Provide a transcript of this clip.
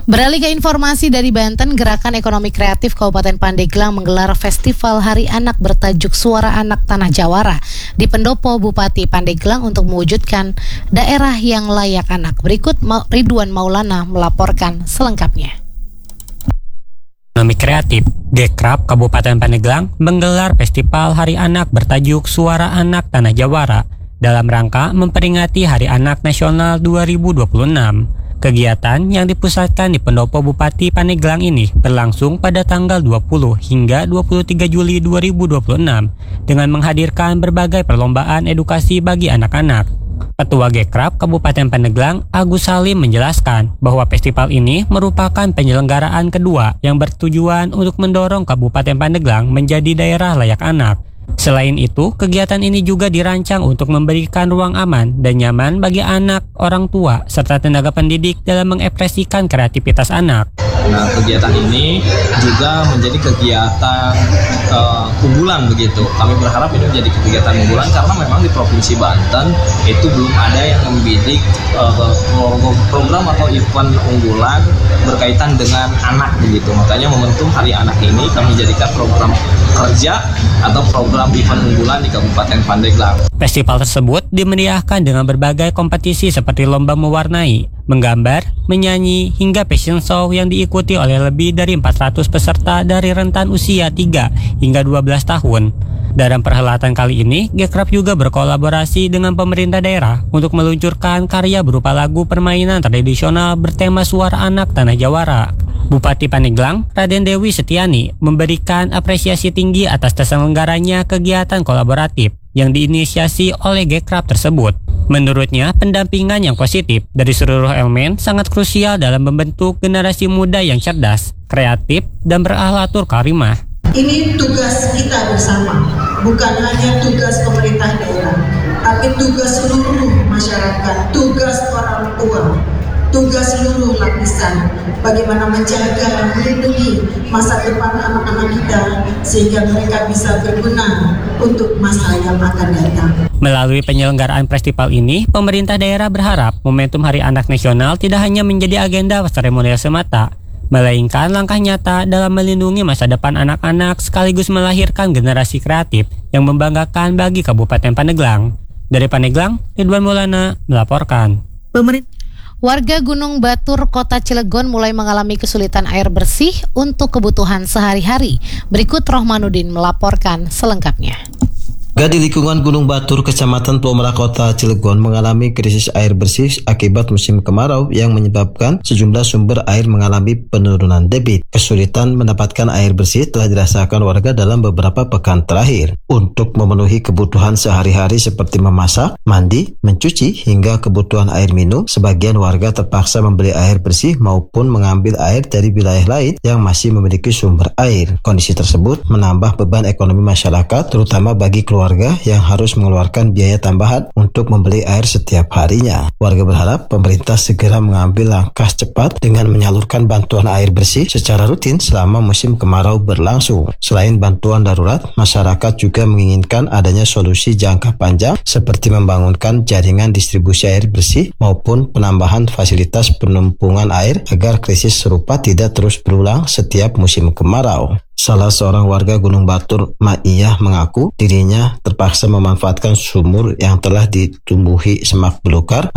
Beralih ke informasi dari Banten, Gerakan Ekonomi Kreatif Kabupaten Pandeglang menggelar Festival Hari Anak bertajuk Suara Anak Tanah Jawara di Pendopo Bupati Pandeglang untuk mewujudkan daerah yang layak anak. Berikut Ridwan Maulana melaporkan selengkapnya. Ekonomi Kreatif Gekrab Kabupaten Pandeglang menggelar Festival Hari Anak bertajuk Suara Anak Tanah Jawara dalam rangka memperingati Hari Anak Nasional 2026. Kegiatan yang dipusatkan di Pendopo Bupati Pandeglang ini berlangsung pada tanggal 20 hingga 23 Juli 2026 dengan menghadirkan berbagai perlombaan edukasi bagi anak-anak. Ketua Gekrab Kabupaten Pandeglang, Agus Salim menjelaskan bahwa festival ini merupakan penyelenggaraan kedua yang bertujuan untuk mendorong Kabupaten Pandeglang menjadi daerah layak anak. Selain itu, kegiatan ini juga dirancang untuk memberikan ruang aman dan nyaman bagi anak, orang tua, serta tenaga pendidik dalam mengekspresikan kreativitas anak. Nah, kegiatan ini juga menjadi kegiatan unggulan begitu. Kami berharap ini menjadi kegiatan unggulan karena memang di Provinsi Banten itu belum ada yang membidik program atau event unggulan berkaitan dengan anak begitu. Makanya momentum Hari Anak ini kami jadikan program kerja atau program event unggulan di Kabupaten Pandeglang. Festival tersebut dimeriahkan dengan berbagai kompetisi seperti lomba mewarnai, menggambar, menyanyi, hingga fashion show yang diikuti oleh lebih dari 400 peserta dari rentan usia 3 hingga 12 tahun. Dalam perhelatan kali ini, Gekrab juga berkolaborasi dengan pemerintah daerah untuk meluncurkan karya berupa lagu permainan tradisional bertema Suara Anak Tanah Jawara. Bupati Pandeglang, Raden Dewi Setiani, memberikan apresiasi tinggi atas terselenggaranya kegiatan kolaboratif yang diinisiasi oleh Gekrab tersebut. Menurutnya, pendampingan yang positif dari seluruh elemen sangat krusial dalam membentuk generasi muda yang cerdas, kreatif, dan berakhlakul karimah. Ini tugas kita bersama, bukan hanya tugas pemerintah daerah, tapi tugas seluruh masyarakat, tugas orang tua, tugas seluruh lapisan, bagaimana menjaga, melindungi masa depan anak-anak kita sehingga mereka bisa berguna untuk masa yang akan datang. Melalui penyelenggaraan festival ini, pemerintah daerah berharap momentum Hari Anak Nasional tidak hanya menjadi agenda seremonial semata, melainkan langkah nyata dalam melindungi masa depan anak-anak sekaligus melahirkan generasi kreatif yang membanggakan bagi Kabupaten Pandeglang. Dari Pandeglang, Ridwan Maulana melaporkan. Warga Gunung Batur, Kota Cilegon mulai mengalami kesulitan air bersih untuk kebutuhan sehari-hari. Berikut Rohmanuddin melaporkan selengkapnya. Warga di lingkungan Gunung Batur, Kecamatan Plomera, Kota Cilegon mengalami krisis air bersih akibat musim kemarau yang menyebabkan sejumlah sumber air mengalami penurunan debit. Kesulitan mendapatkan air bersih telah dirasakan warga dalam beberapa pekan terakhir. Untuk memenuhi kebutuhan sehari-hari seperti memasak, mandi, mencuci, hingga kebutuhan air minum, sebagian warga terpaksa membeli air bersih maupun mengambil air dari wilayah lain yang masih memiliki sumber air. Kondisi tersebut menambah beban ekonomi masyarakat, terutama bagi keluarga yang harus mengeluarkan biaya tambahan untuk membeli air setiap harinya. Warga berharap pemerintah segera mengambil langkah cepat dengan menyalurkan bantuan air bersih secara rutin selama musim kemarau berlangsung. Selain bantuan darurat, masyarakat juga menginginkan adanya solusi jangka panjang seperti membangunkan jaringan distribusi air bersih maupun penambahan fasilitas penumpungan air agar krisis serupa tidak terus berulang setiap musim kemarau. Salah seorang warga Gunung Batur, Ma'iyah, mengaku dirinya terpaksa memanfaatkan sumur yang telah ditumbuhi semak belukar